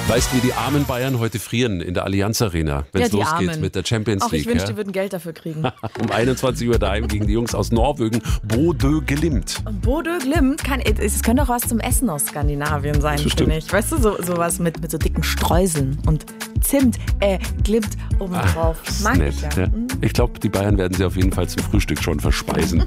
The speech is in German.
Weißt du, wie die armen Bayern heute frieren in der Allianz Arena, wenn es losgeht Armen. Mit der Champions League? Ich wünschte, die würden Geld dafür kriegen. Um 21 Uhr daheim gegen die Jungs aus Norwegen, Bodø Glimt. Bodø Glimt, es könnte auch was zum Essen aus Skandinavien sein, finde ich. Weißt du, sowas mit so dicken Streuseln und Zimt, Glimt obendrauf. Mag nett, ich ja. Ich glaube, die Bayern werden sie auf jeden Fall zum Frühstück schon verspeisen.